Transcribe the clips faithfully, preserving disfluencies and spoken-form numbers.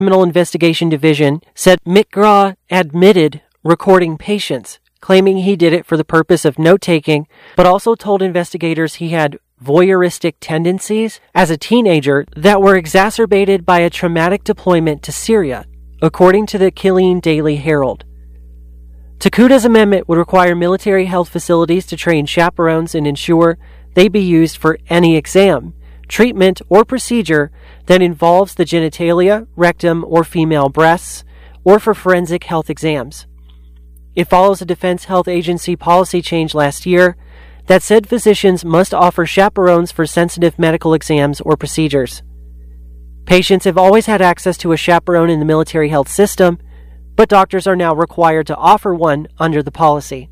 Criminal Investigation Division said McGraw admitted recording patients, claiming he did it for the purpose of note-taking, but also told investigators he had voyeuristic tendencies as a teenager that were exacerbated by a traumatic deployment to Syria, according to the Killeen Daily Herald. Tekuda's amendment would require military health facilities to train chaperones and ensure they be used for any exam, treatment, or procedure that involves the genitalia, rectum, or female breasts, or for forensic health exams. It follows a Defense Health Agency policy change last year that said physicians must offer chaperones for sensitive medical exams or procedures. Patients have always had access to a chaperone in the military health system, but doctors are now required to offer one under the policy.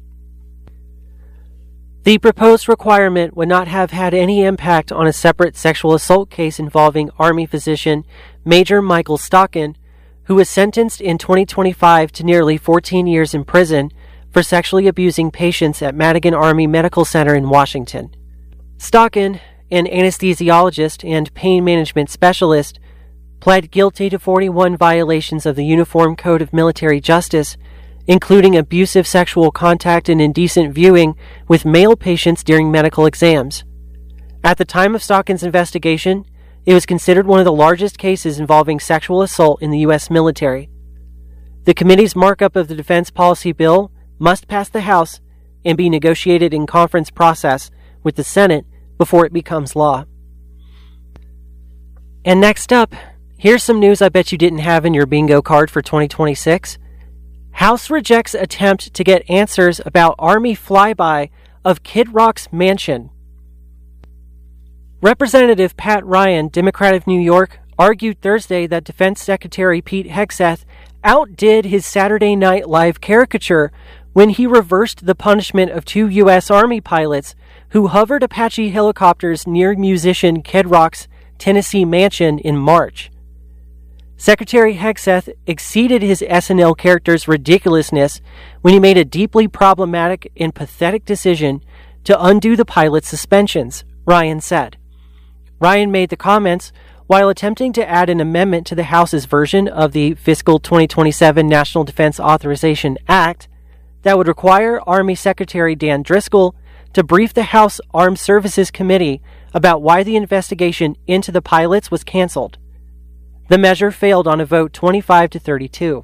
The proposed requirement would not have had any impact on a separate sexual assault case involving Army physician Major Michael Stockin, who was sentenced in twenty twenty-five to nearly fourteen years in prison for sexually abusing patients at Madigan Army Medical Center in Washington. Stockin, an anesthesiologist and pain management specialist, pled guilty to forty-one violations of the Uniform Code of Military Justice, including abusive sexual contact and indecent viewing with male patients during medical exams. At the time of Stockin's investigation, it was considered one of the largest cases involving sexual assault in the U S military. The committee's markup of the defense policy bill must pass the House and be negotiated in conference process with the Senate before it becomes law. And next up, here's some news I bet you didn't have in your bingo card for twenty twenty-six. House rejects attempt to get answers about Army flyby of Kid Rock's mansion. Representative Pat Ryan, Democrat of New York, argued Thursday that Defense Secretary Pete Hegseth outdid his Saturday Night Live caricature when he reversed the punishment of two U S Army pilots who hovered Apache helicopters near musician Kid Rock's Tennessee mansion in March. Secretary Hegseth exceeded his S N L character's ridiculousness when he made a deeply problematic and pathetic decision to undo the pilot's suspensions, Ryan said. Ryan made the comments while attempting to add an amendment to the House's version of the fiscal twenty twenty-seven National Defense Authorization Act that would require Army Secretary Dan Driscoll to brief the House Armed Services Committee about why the investigation into the pilots was canceled. The measure failed on a vote twenty-five to thirty-two.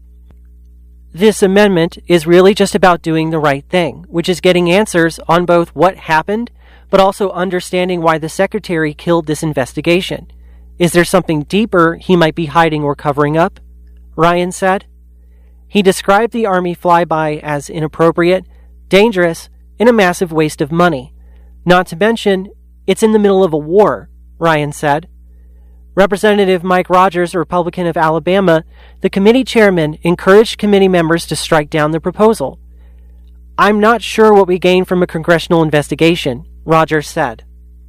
This amendment is really just about doing the right thing, which is getting answers on both what happened, but also understanding why the secretary killed this investigation. Is there something deeper he might be hiding or covering up? Ryan said. He described the Army flyby as inappropriate, dangerous, and a massive waste of money. Not to mention, it's in the middle of a war, Ryan said. Representative Mike Rogers, a Republican of Alabama, the committee chairman, encouraged committee members to strike down the proposal. I'm not sure what we gain from a congressional investigation, Rogers said.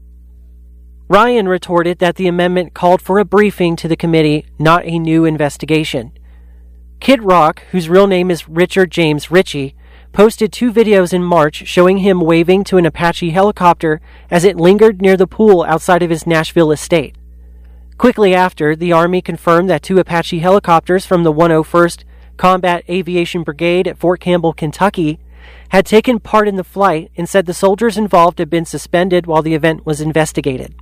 Ryan retorted that the amendment called for a briefing to the committee, not a new investigation. Kid Rock, whose real name is Richard James Ritchie, posted two videos in March showing him waving to an Apache helicopter as it lingered near the pool outside of his Nashville estate. Quickly after, the Army confirmed that two Apache helicopters from the one oh first Combat Aviation Brigade at Fort Campbell, Kentucky, had taken part in the flight and said the soldiers involved had been suspended while the event was investigated.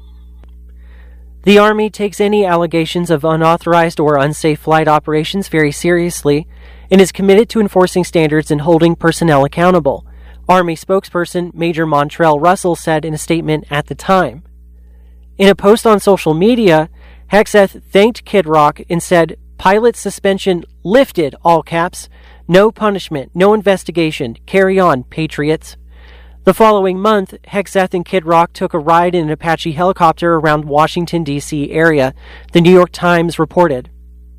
The Army takes any allegations of unauthorized or unsafe flight operations very seriously and is committed to enforcing standards and holding personnel accountable, Army spokesperson Major Montrell Russell said in a statement at the time. In a post on social media, Hegseth thanked Kid Rock and said, "Pilot suspension lifted, all caps. No punishment, no investigation. Carry on, patriots." The following month, Hegseth and Kid Rock took a ride in an Apache helicopter around Washington, D C area, the New York Times reported.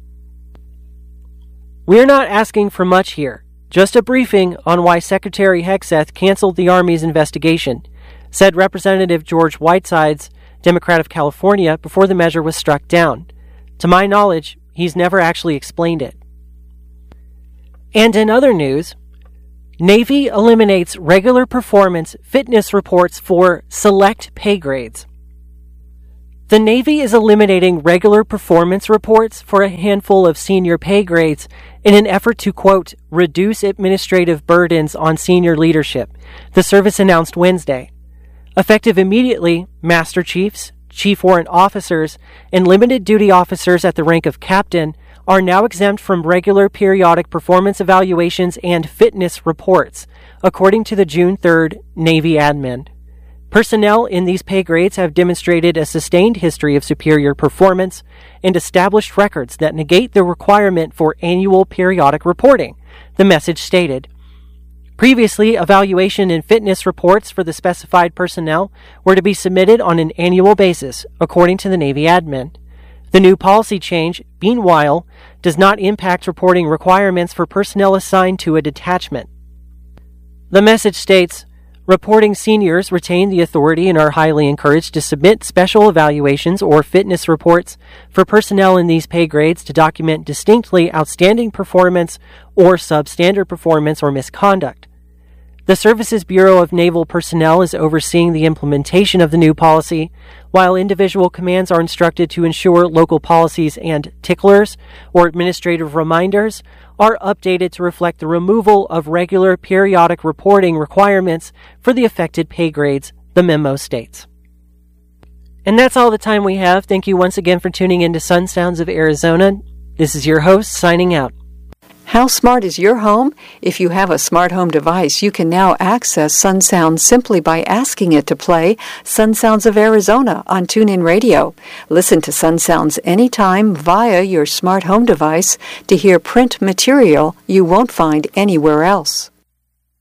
"We're not asking for much here, just a briefing on why Secretary Hegseth canceled the Army's investigation," said Representative George Whitesides, Democrat of California, before the measure was struck down. To my knowledge, he's never actually explained it. And in other news, Navy eliminates regular performance fitness reports for select pay grades. The Navy is eliminating regular performance reports for a handful of senior pay grades in an effort to, quote, reduce administrative burdens on senior leadership, the service announced Wednesday. Effective immediately, Master Chiefs, Chief Warrant Officers, and limited duty officers at the rank of captain are now exempt from regular periodic performance evaluations and fitness reports, according to the June third Navy admin. Personnel in these pay grades have demonstrated a sustained history of superior performance and established records that negate the requirement for annual periodic reporting, the message stated. Previously, evaluation and fitness reports for the specified personnel were to be submitted on an annual basis, according to the Navy admin. The new policy change, meanwhile, does not impact reporting requirements for personnel assigned to a detachment. The message states, reporting seniors retain the authority and are highly encouraged to submit special evaluations or fitness reports for personnel in these pay grades to document distinctly outstanding performance or substandard performance or misconduct. The Service's Bureau of Naval Personnel is overseeing the implementation of the new policy, while individual commands are instructed to ensure local policies and ticklers, or administrative reminders, are updated to reflect the removal of regular periodic reporting requirements for the affected pay grades, the memo states. And that's all the time we have. Thank you once again for tuning in to Sun Sounds of Arizona. This is your host, signing out. How smart is your home? If you have a smart home device, you can now access Sun Sounds simply by asking it to play Sun Sounds of Arizona on TuneIn Radio. Listen to Sun Sounds anytime via your smart home device to hear print material you won't find anywhere else.